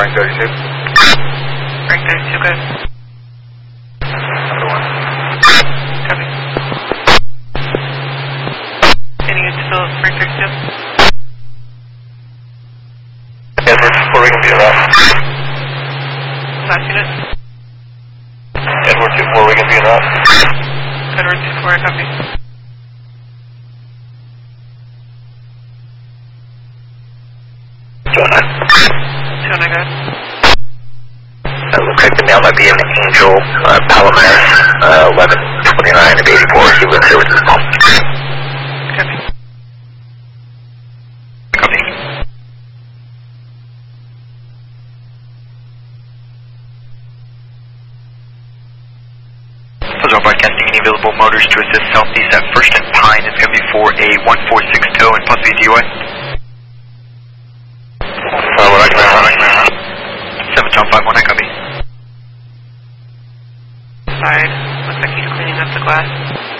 Frank 32. Frank 32, good. Other one. Copy. Any units still Frank 32? Edward 4, we can be that. Last unit? Edward 2-4, we can be that. Edward 2-4, copy. Jonah, go ahead. Looks like the mail might be an Angel, Palomares, 1129 of 84, he was here with his mom. Copy. Copy. Those are broadcasting any available motors to assist southeast at 1st and Pine. It's going to be for a 146 tow and possibly DUI. 7 John 5-1, I copy. Side. Looks like he's cleaning up the glass.